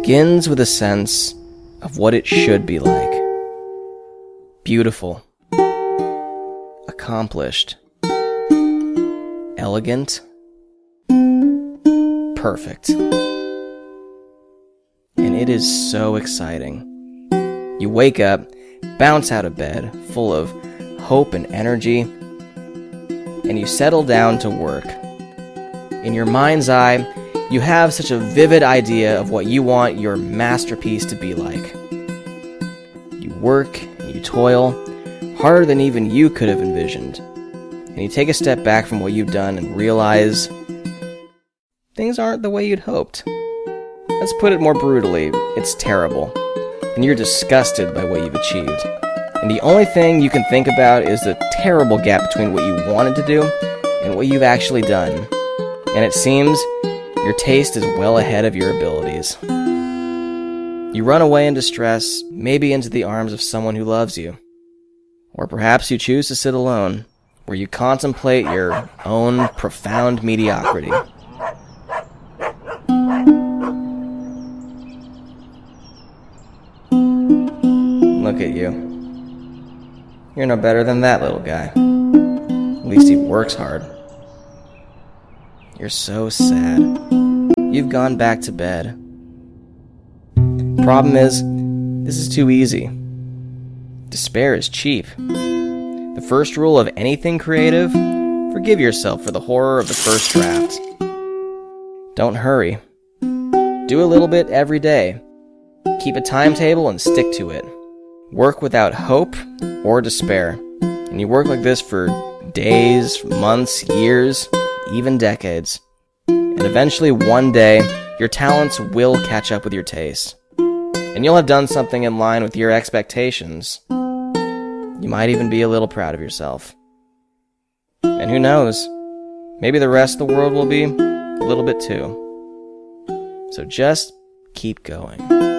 begins with a sense of what it should be like. Beautiful, accomplished, elegant, perfect. And it is so exciting. You wake up, bounce out of bed, full of hope and energy, and you settle down to work. In your mind's eye, you have such a vivid idea of what you want your masterpiece to be like. You work and you toil, harder than even you could have envisioned. And you take a step back from what you've done and realize things aren't the way you'd hoped. Let's put it more brutally, it's terrible. And you're disgusted by what you've achieved. And the only thing you can think about is the terrible gap between what you wanted to do and what you've actually done. And it seems your taste is well ahead of your abilities. You run away in distress, maybe into the arms of someone who loves you. Or perhaps you choose to sit alone, where you contemplate your own profound mediocrity. Look at you. You're no better than that little guy. At least he works hard. You're so sad. You've gone back to bed. Problem is, this is too easy. Despair is cheap. The first rule of anything creative, forgive yourself for the horror of the first draft. Don't hurry. Do a little bit every day. Keep a timetable and stick to it. Work without hope or despair. And you work like this for days, months, years, even decades. And eventually one day, your talents will catch up with your taste. And you'll have done something in line with your expectations. You might even be a little proud of yourself. And who knows, maybe the rest of the world will be a little bit too. So just keep going.